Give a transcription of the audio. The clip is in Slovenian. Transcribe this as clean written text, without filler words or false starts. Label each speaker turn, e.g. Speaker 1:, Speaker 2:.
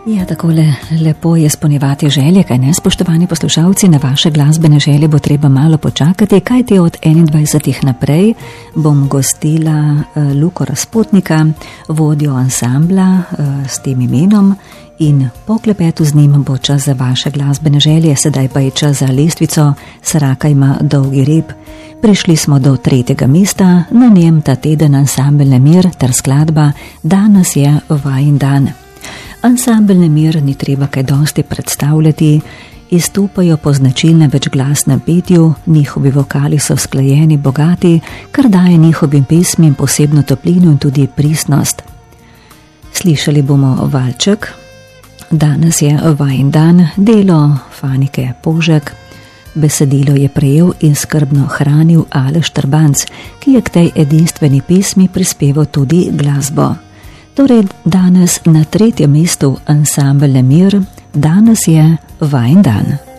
Speaker 1: Ja, takole lepo je izpolnjevati želje, kaj ne, spoštovani poslušalci, na vaše glasbene želje bo treba malo počakati, kajti od 21. naprej bom gostila Luko Razpotnika, vodjo ansambla s tem imenom, in po klepetu z njim bo čas za vaše glasbene želje, sedaj pa je čas za lestvico Sraka ima dolgi rep. Prišli smo do 3. mesta, na njem ta teden ansambel Nemir ter skladba Danes je vajin dan. Ansambel Nemir ni treba kaj dosti predstavljati, izstopajo po značilnem večglasnem petju, njihovi vokali so usklajeni, bogati, kar daje njihovim pesmim posebno toplino in tudi pristnost. Slišali bomo valček, Danes je vajin dan, delo Fanike Požek, besedilo je prejel in skrbno hranil Aleš Trbanc, ki je k tej edinstveni pesmi prispeval tudi glasbo. Torej danes na 3. mestu ansambel Nemir, Danes je vajin dan.